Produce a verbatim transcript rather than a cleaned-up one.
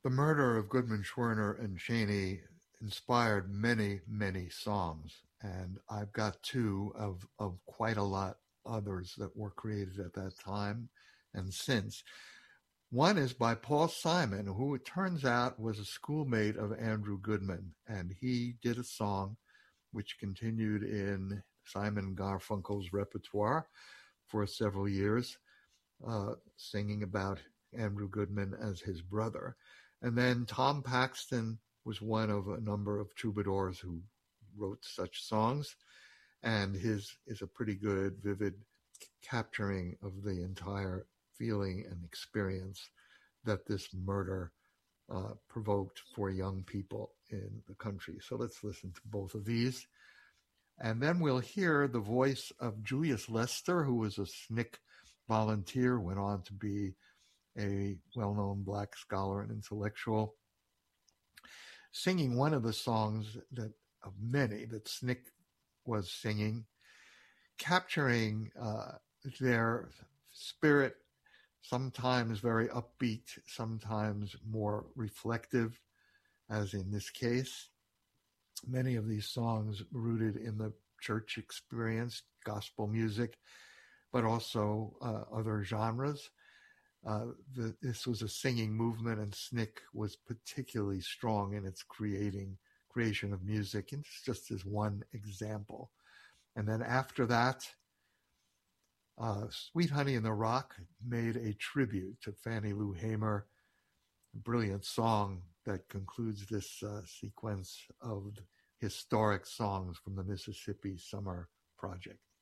The murder of Goodman, Schwerner, and Chaney inspired many, many songs, and I've got two of, of quite a lot others that were created at that time and since. One is by Paul Simon, who it turns out was a schoolmate of Andrew Goodman, and he did a song which continued in Simon Garfunkel's repertoire for several years, uh, singing about Andrew Goodman as his brother. And then Tom Paxton was one of a number of troubadours who wrote such songs, and his is a pretty good, vivid capturing of the entire feeling and experience that this murder uh, provoked for young people in the country. So let's listen to both of these. And then we'll hear the voice of Julius Lester, who was a S N C C volunteer, went on to be a well-known Black scholar and intellectual, singing one of the songs that of many that S N C C was singing, capturing uh, their spirit, sometimes very upbeat, sometimes more reflective, as in this case. Many of these songs rooted in the church experience, gospel music, but also uh, other genres. Uh, the, this was a singing movement, and S N C C was particularly strong in its creating creation of music, and it's just as one example. And then after that, uh, Sweet Honey in the Rock made a tribute to Fannie Lou Hamer, a brilliant song that concludes this uh, sequence of historic songs from the Mississippi Summer Project.